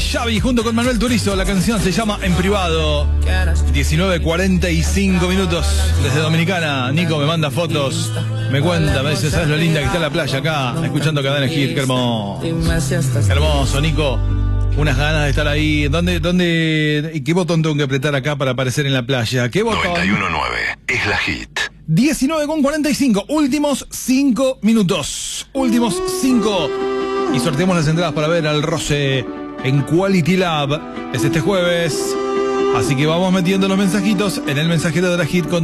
Xavi junto con Manuel Turizo. La canción se llama En Privado. 19:45 minutos desde Dominicana. Nico me manda fotos, me cuenta, me dice, ¿sabes lo linda que está la playa acá? Escuchando Cadena Hit, qué hermoso. Qué hermoso, Nico. Unas ganas de estar ahí. ¿Dónde? ¿Qué botón tengo que apretar acá para aparecer en la playa? ¿Qué botón? 91.9 es la Hit. 19:45. Últimos 5 minutos. Últimos 5. Y sorteamos las entradas para ver al Roce en Quality Lab. Es este jueves. Así que vamos metiendo los mensajitos en el mensajero de la Hit con